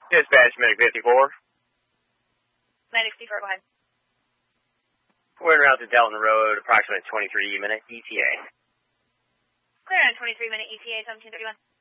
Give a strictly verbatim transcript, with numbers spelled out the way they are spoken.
Dispatch, Medic fifty-four. Medic fifty-four, go ahead. We're en route to Delton Road, approximately twenty-three minute E T A. Clear on twenty-three minute E T A, seventeen thirty-one.